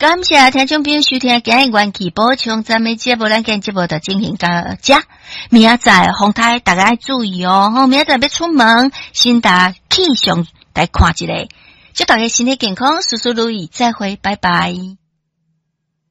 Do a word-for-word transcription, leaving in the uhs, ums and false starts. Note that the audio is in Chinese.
感谢听众朋友收听今日元气补充咱们节目，咱今节目就进行到这。明仔载风台大家要注意哦，吼，明仔载要出门，先打气象来看一下，祝大家身体健康，事事如意，再会，拜拜。